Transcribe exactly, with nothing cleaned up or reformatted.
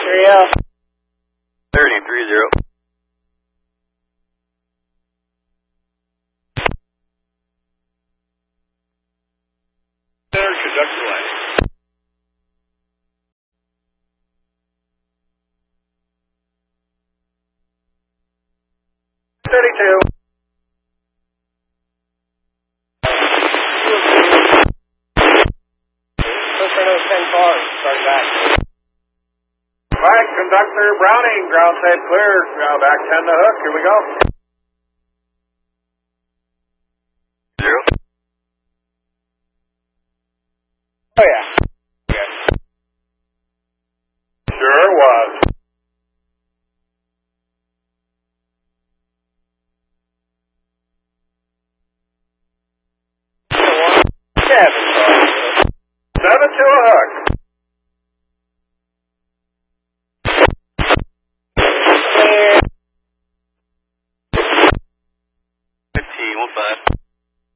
Three L. Thirty three zero. There, conductor landing. Thirty-two. Push for another ten cars. Start back. All right, conductor Browning, ground side clear. Uh, back ten to hook. Here we go.